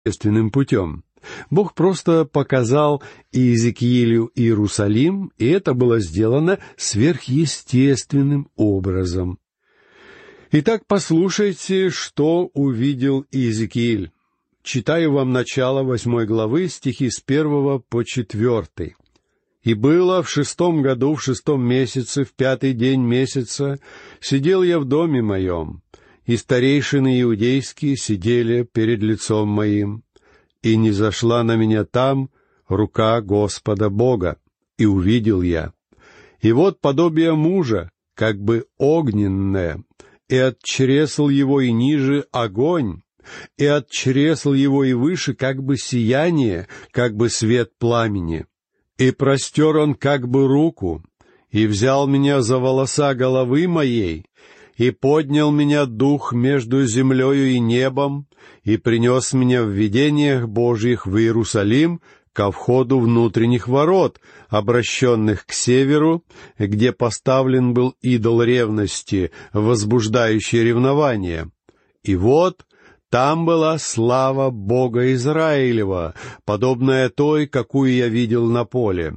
естественным путем. Бог просто показал Иезекиилю Иерусалим, и это было сделано сверхъестественным образом. Итак, послушайте, что увидел Иезекииль. Читаю вам начало 8 главы, стихи с 1 по 4. «И было в 6 году, в 6 месяце, в 5 день месяца, сидел я в доме моем, и старейшины иудейские сидели перед лицом моим. И низошла на меня там рука Господа Бога, и увидел я. И вот подобие мужа, как бы огненное, и от чресл его и ниже огонь, и от чресл его и выше как бы сияние, как бы свет пламени. И простер он как бы руку, и взял меня за волоса головы моей, и поднял меня дух между землею и небом, и принес меня в видениях Божьих в Иерусалим ко входу внутренних ворот, обращенных к северу, где поставлен был идол ревности, возбуждающий ревнование. И вот там была слава Бога Израилева, подобная той, какую я видел на поле.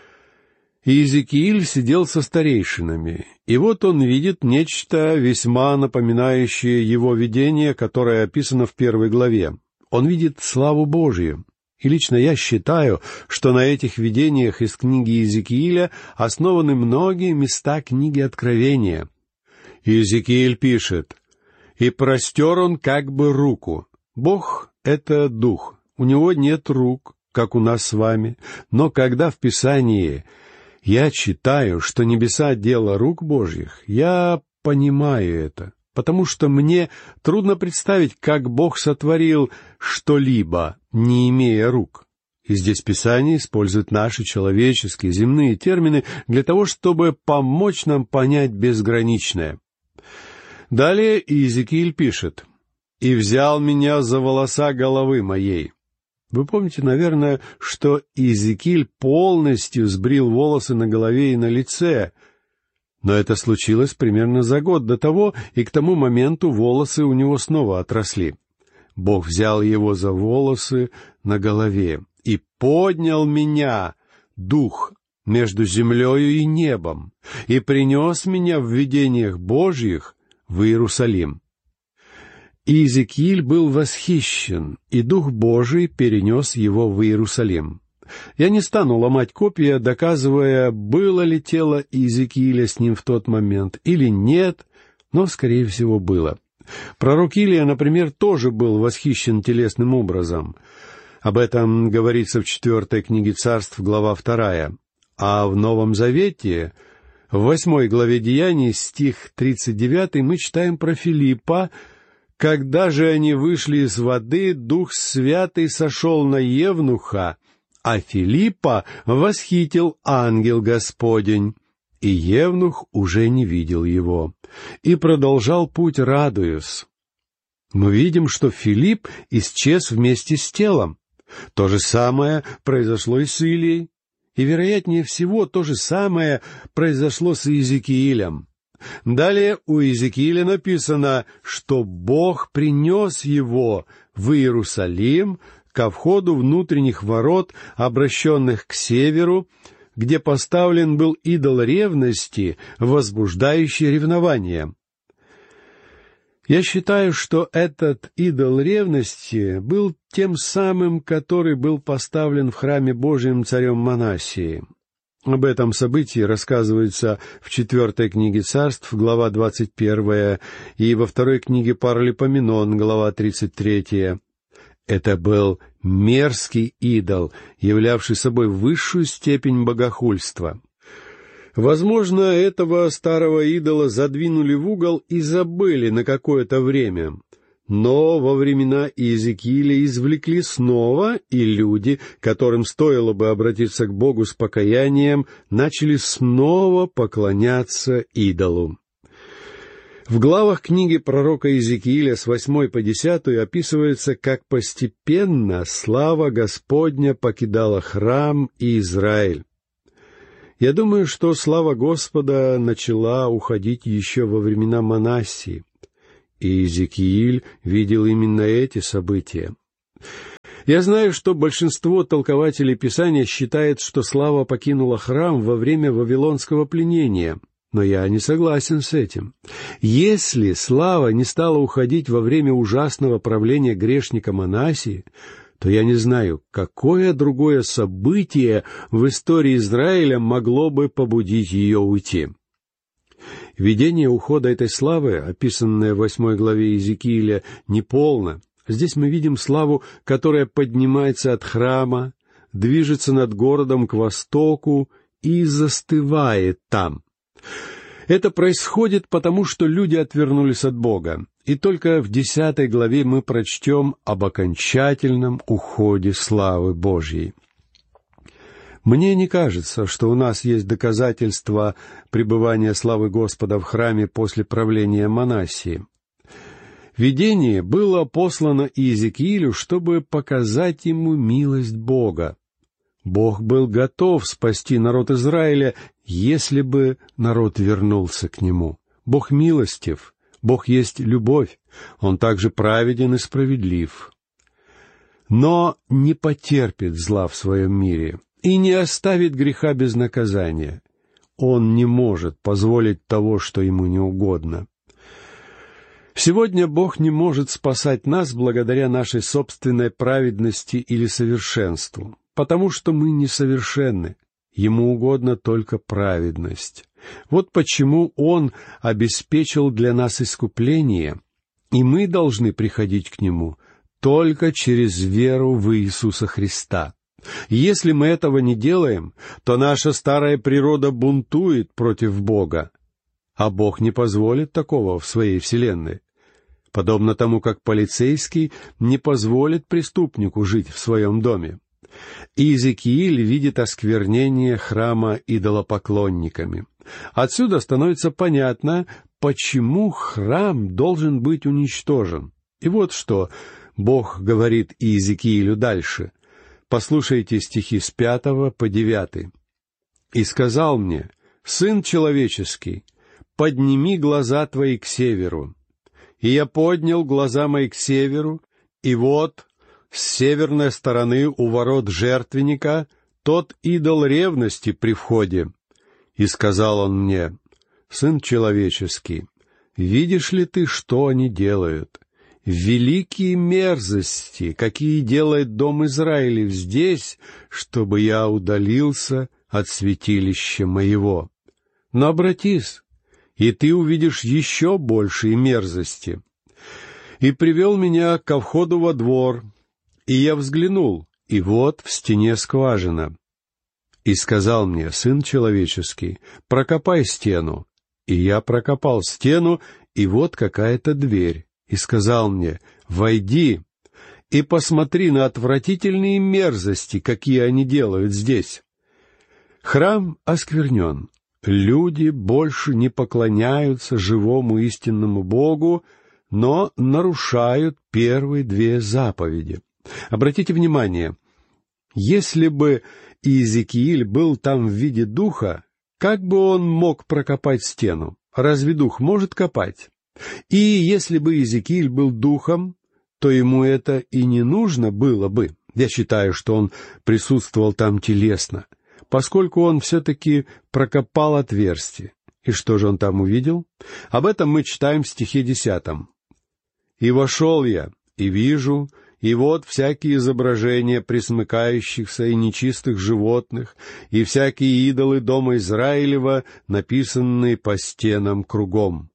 Иезекииль сидел со старейшинами, и вот он видит нечто весьма напоминающее его видение, которое описано в 1 главе. Он видит славу Божию. И лично я считаю, что на этих видениях из книги Иезекииля основаны многие места книги Откровения. Иезекииль пишет: «И простер он как бы руку». Бог — это Дух, у Него нет рук, как у нас с вами, но когда в Писании я читаю, что небеса — дело рук Божьих, я понимаю это, потому что мне трудно представить, как Бог сотворил что-либо, не имея рук. И здесь Писание использует наши человеческие, земные термины для того, чтобы помочь нам понять безграничное. Далее Иезекииль пишет: «И взял меня за волоса головы моей». Вы помните, наверное, что Иезекииль полностью сбрил волосы на голове и на лице, но это случилось примерно за год до того, и к тому моменту волосы у него снова отросли. Бог взял его за волосы на голове и поднял меня, дух, между землею и небом, и принес меня в видениях Божьих в Иерусалим. Иезекииль был восхищен, и Дух Божий перенес его в Иерусалим. Я не стану ломать копья, доказывая, было ли тело Иезекииля с ним в тот момент или нет, но, скорее всего, было. Пророк Илия, например, тоже был восхищен телесным образом. Об этом говорится в 4 книге Царств, глава 2. А в Новом Завете, в 8 главе Деяний, стих 39, мы читаем про Филиппа: «Когда же они вышли из воды, Дух Святый сошел на Евнуха, а Филиппа восхитил ангел Господень, и Евнух уже не видел его, и продолжал путь, радуясь». Мы видим, что Филипп исчез вместе с телом. То же самое произошло и с Илией, и, вероятнее всего, то же самое произошло с Иезекиилем. Далее у Иезекииля написано, что Бог принес его в Иерусалим ко входу внутренних ворот, обращенных к северу, где поставлен был идол ревности, возбуждающий ревнование. Я считаю, что этот идол ревности был тем самым, который был поставлен в храме Божьем царем Манассией. Об этом событии рассказывается в 4 книге Царств, глава 21, и во 2 книге Паралипоменон, глава 33. Это был мерзкий идол, являвший собой высшую степень богохульства. Возможно, этого старого идола задвинули в угол и забыли на какое-то время. Но во времена Иезекииля извлекли снова, и люди, которым стоило бы обратиться к Богу с покаянием, начали снова поклоняться идолу. В главах книги пророка Иезекииля с 8 по 10 описывается, как постепенно слава Господня покидала храм и Израиль. Я думаю, что слава Господа начала уходить еще во времена Манассии. И Иезекииль видел именно эти события. Я знаю, что большинство толкователей Писания считает, что слава покинула храм во время вавилонского пленения, но я не согласен с этим. Если слава не стала уходить во время ужасного правления грешника Манасии, то я не знаю, какое другое событие в истории Израиля могло бы побудить ее уйти. Видение ухода этой славы, описанное в 8 главе Иезекииля, неполно. Здесь мы видим славу, которая поднимается от храма, движется над городом к востоку и застывает там. Это происходит потому, что люди отвернулись от Бога. И только в 10 главе мы прочтем об окончательном уходе славы Божьей. Мне не кажется, что у нас есть доказательства пребывания славы Господа в храме после правления Манасии. Видение было послано Иезекиилю, чтобы показать ему милость Бога. Бог был готов спасти народ Израиля, если бы народ вернулся к Нему. Бог милостив, Бог есть любовь, Он также праведен и справедлив. Но не потерпит зла в своем мире и не оставит греха без наказания. Он не может позволить того, что Ему не угодно. Сегодня Бог не может спасать нас благодаря нашей собственной праведности или совершенству, потому что мы несовершенны. Ему угодна только праведность. Вот почему Он обеспечил для нас искупление, и мы должны приходить к Нему только через веру в Иисуса Христа. Если мы этого не делаем, то наша старая природа бунтует против Бога, а Бог не позволит такого в своей вселенной. Подобно тому, как полицейский не позволит преступнику жить в своем доме. Иезекииль видит осквернение храма идолопоклонниками. Отсюда становится понятно, почему храм должен быть уничтожен. И вот что Бог говорит Иезекиилю дальше. Послушайте стихи с 5 по 9. «И сказал мне: Сын человеческий, подними глаза твои к северу. И я поднял глаза мои к северу, и вот с северной стороны у ворот жертвенника тот идол ревности при входе. И сказал он мне: Сын человеческий, видишь ли ты, что они делают? Великие мерзости, какие делает дом Израилев здесь, чтобы я удалился от святилища моего. Но обратись, и ты увидишь еще большие мерзости. И привел меня ко входу во двор, и я взглянул, и вот в стене скважина. И сказал мне: Сын человеческий, прокопай стену. И я прокопал стену, и вот какая-то дверь. И сказал мне: войди и посмотри на отвратительные мерзости, какие они делают здесь. Храм осквернен. Люди больше не поклоняются живому истинному Богу, но нарушают первые 2 заповеди. Обратите внимание, если бы Иезекииль был там в виде духа, как бы он мог прокопать стену? Разве дух может копать? И если бы Иезекииль был духом, то ему это и не нужно было бы. Я считаю, что он присутствовал там телесно, поскольку он все-таки прокопал отверстие. И что же он там увидел? Об этом мы читаем в стихе 10. «И вошел я, и вижу, и вот всякие изображения пресмыкающихся и нечистых животных, и всякие идолы дома Израилева, написанные по стенам кругом».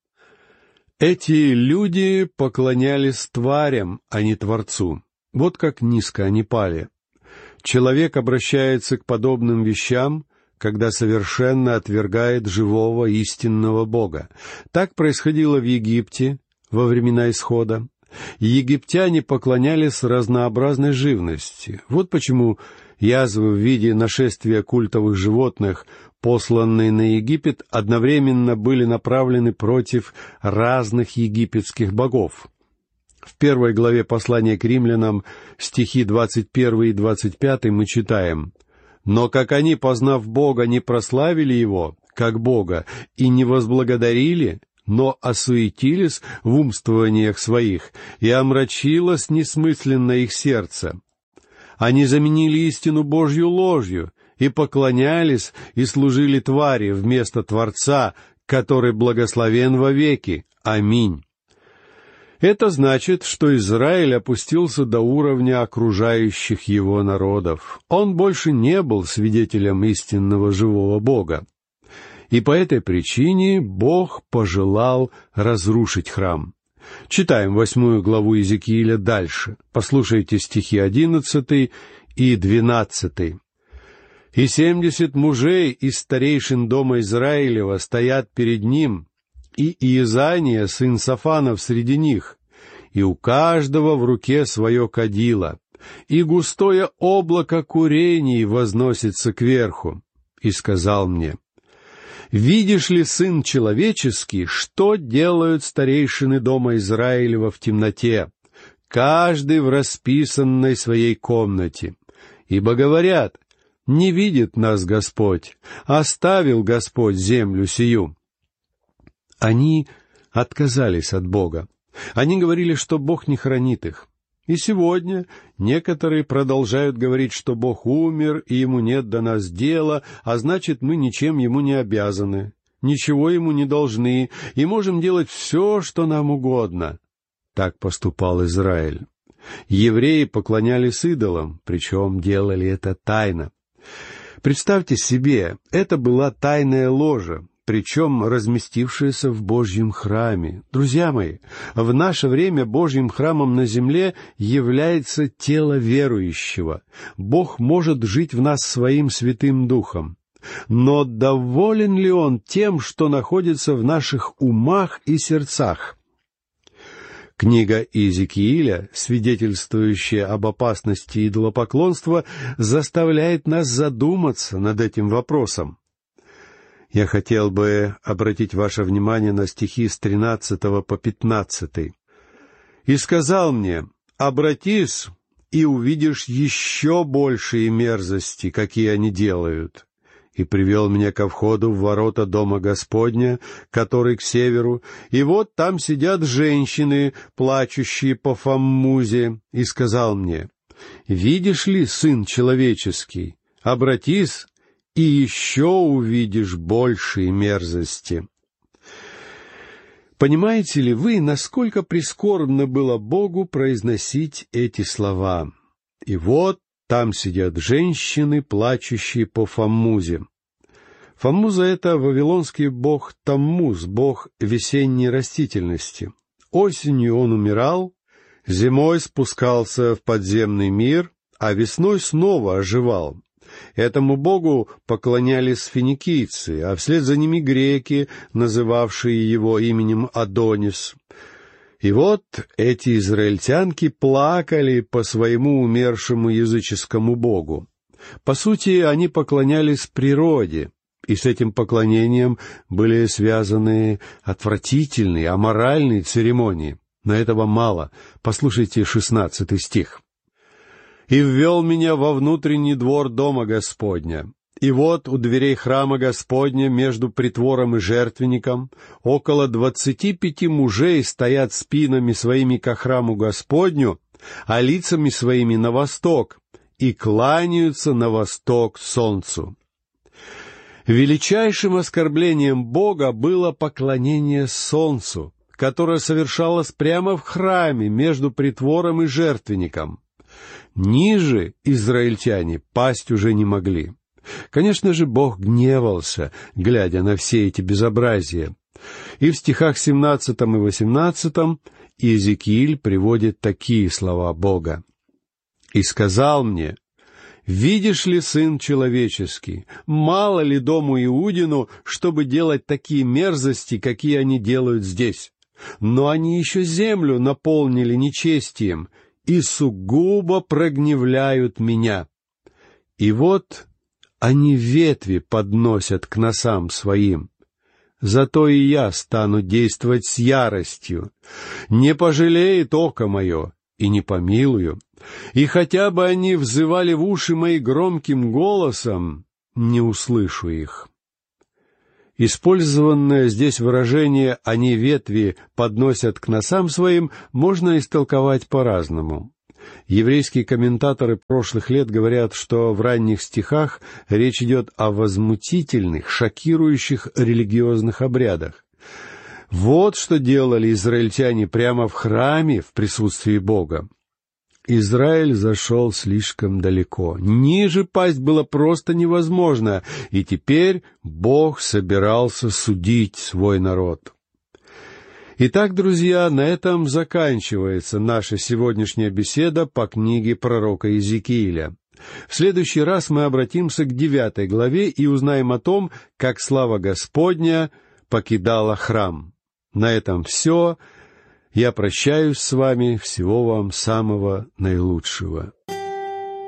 Эти люди поклонялись тварям, а не Творцу. Вот как низко они пали. Человек обращается к подобным вещам, когда совершенно отвергает живого истинного Бога. Так происходило в Египте во времена Исхода. Египтяне поклонялись разнообразной живности. Вот почему язвы в виде нашествия культовых животных, посланные на Египет, одновременно были направлены против разных египетских богов. В 1 главе послания к римлянам, стихи 21 и 25, мы читаем: «Но как они, познав Бога, не прославили Его, как Бога, и не возблагодарили, но осуетились в умствованиях своих, и омрачилось несмысленно их сердце. Они заменили истину Божью ложью, и поклонялись и служили твари вместо Творца, который благословен вовеки. Аминь. Это значит, что Израиль опустился до уровня окружающих его народов. Он больше не был свидетелем истинного живого Бога. И по этой причине Бог пожелал разрушить храм. Читаем 8 главу Иезекииля дальше. Послушайте стихи 11 и 12. «И 70 мужей из старейшин дома Израилева стоят перед ним, и Иезания, сын Сафанов, среди них, и у каждого в руке свое кадило, и густое облако курений возносится кверху. И сказал мне: видишь ли, сын человеческий, что делают старейшины дома Израилева в темноте, каждый в расписанной своей комнате? Ибо говорят: не видит нас Господь, оставил Господь землю сию». Они отказались от Бога. Они говорили, что Бог не хранит их. И сегодня некоторые продолжают говорить, что Бог умер, и Ему нет до нас дела, а значит, мы ничем Ему не обязаны, ничего Ему не должны, и можем делать все, что нам угодно. Так поступал Израиль. Евреи поклонялись идолам, причем делали это тайно. Представьте себе, это была тайная ложа, причем разместившаяся в Божьем храме. Друзья мои, в наше время Божьим храмом на земле является тело верующего. Бог может жить в нас своим Святым Духом. Но доволен ли Он тем, что находится в наших умах и сердцах? Книга Иезекииля, свидетельствующая об опасности идолопоклонства, заставляет нас задуматься над этим вопросом. Я хотел бы обратить ваше внимание на стихи с 13 по 15. «И сказал мне: обратись, и увидишь еще большие мерзости, какие они делают. И привел меня ко входу в ворота дома Господня, который к северу, и вот там сидят женщины, плачущие по Фаммузе, и сказал мне: видишь ли, сын человеческий, обратись, и еще увидишь большие мерзости». Понимаете ли вы, насколько прискорбно было Богу произносить эти слова? «И вот там сидят женщины, плачущие по Фаммузе». Фаммуза — это вавилонский бог Таммуз, бог весенней растительности. Осенью он умирал, зимой спускался в подземный мир, а весной снова оживал. Этому богу поклонялись финикийцы, а вслед за ними греки, называвшие его именем Адонис. И вот эти израильтянки плакали по своему умершему языческому богу. По сути, они поклонялись природе, и с этим поклонением были связаны отвратительные, аморальные церемонии. Но этого мало. Послушайте 16 стих. «И ввел меня во внутренний двор дома Господня. И вот у дверей храма Господня между притвором и жертвенником около 25 мужей стоят спинами своими ко храму Господню, а лицами своими на восток, и кланяются на восток солнцу». Величайшим оскорблением Бога было поклонение солнцу, которое совершалось прямо в храме между притвором и жертвенником. Ниже израильтяне пасть уже не могли. Конечно же, Бог гневался, глядя на все эти безобразия. И в стихах 17 и 18 Иезекииль приводит такие слова Бога. «И сказал мне: видишь ли, сын человеческий, мало ли дому Иудину, чтобы делать такие мерзости, какие они делают здесь? Но они еще землю наполнили нечестием и сугубо прогневляют меня. И вот они ветви подносят к носам своим. Зато и я стану действовать с яростью. Не пожалеет око мое, и не помилую. И хотя бы они взывали в уши мои громким голосом, не услышу их». Использованное здесь выражение «они ветви подносят к носам своим» можно истолковать по-разному. Еврейские комментаторы прошлых лет говорят, что в ранних стихах речь идет о возмутительных, шокирующих религиозных обрядах. Вот что делали израильтяне прямо в храме в присутствии Бога. Израиль зашел слишком далеко. Ниже пасть было просто невозможно, и теперь Бог собирался судить свой народ. Итак, друзья, на этом заканчивается наша сегодняшняя беседа по книге пророка Иезекииля. В следующий раз мы обратимся к 9 главе и узнаем о том, как слава Господня покидала храм. На этом все. Я прощаюсь с вами. Всего вам самого наилучшего.